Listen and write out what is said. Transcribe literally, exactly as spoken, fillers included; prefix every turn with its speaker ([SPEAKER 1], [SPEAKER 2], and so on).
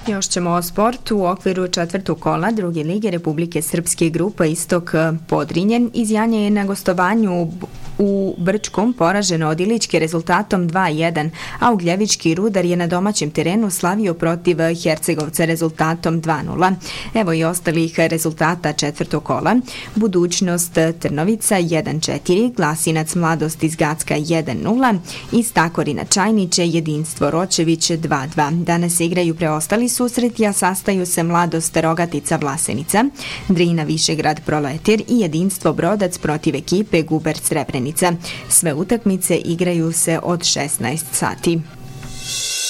[SPEAKER 1] Još ćemo o sportu. U okviru četvrtog kola druge lige Republike Srpske grupa Istok Podrinje izjanje je na gostovanju u Brčkom poraženo od Iličke rezultatom dva jedan, a Ugljevički Rudar je na domaćem terenu slavio protiv Hercegovca rezultatom dva nula. Evo i ostalih rezultata četvrtog kola. Budućnost Trnovica jedan četiri, Glasinac Mladost iz Gacka jedan nula i Stakorina Čajniće Jedinstvo Ročević dva dva. Danas se igraju preostali susreti, a sastaju se Mladost Rogatica Vlasenica, Drina Višegrad Proletir i Jedinstvo Brodac protiv ekipe Guber Srebrenica. Sve utakmice igraju se od šesnaest sati.